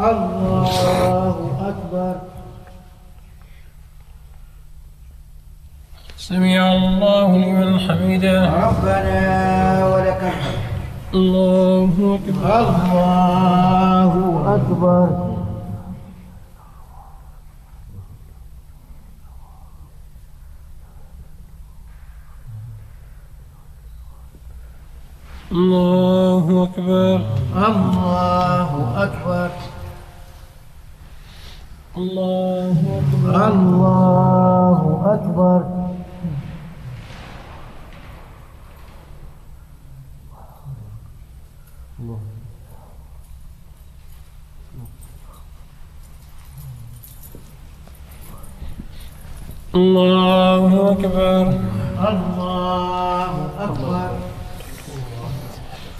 الله أكبر. سمع الله لمن حمده. ربنا ولك الحمد. الله أكبر. الله أكبر. الله أكبر. الله أكبر. الله أكبر. الله أكبر. الله أكبر. الله أكبر.